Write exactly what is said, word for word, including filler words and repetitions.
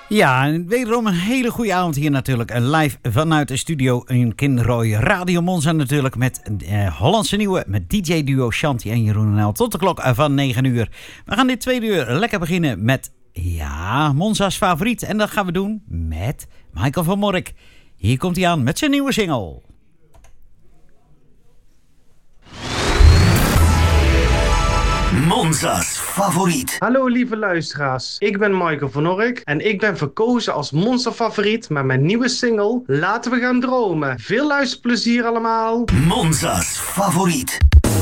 Ja, en wederom een hele goede avond hier natuurlijk. Live vanuit de studio in Kinrooi Radio Monza natuurlijk. Met uh, Hollandse Nieuwe, met D J-duo Shanti en Jeroen en L. Tot de klok van negen uur. We gaan dit tweede uur lekker beginnen met, ja, Monza's favoriet. En dat gaan we doen met Michael van Mork. Hier komt hij aan met zijn nieuwe single. Monza's favoriet. Hallo lieve luisteraars, ik ben Michael van Ork en ik ben verkozen als Monza favoriet met mijn nieuwe single Laten we gaan dromen. Veel luisterplezier allemaal. Monza's favoriet.